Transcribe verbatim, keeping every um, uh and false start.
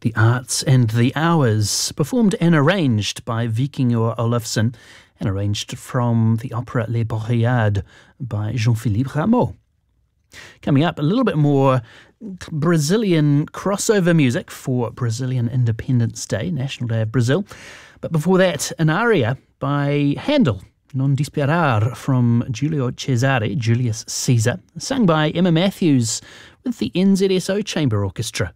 The Arts and the Hours, performed and arranged by Víkingur Ólafsson and arranged from the opera Les Boréades by Jean-Philippe Rameau. Coming up, a little bit more Brazilian crossover music for Brazilian Independence Day, National Day of Brazil. But before that, an aria by Handel, Non Disperar, from Giulio Cesare, Julius Caesar, sung by Emma Matthews with the N Z S O Chamber Orchestra.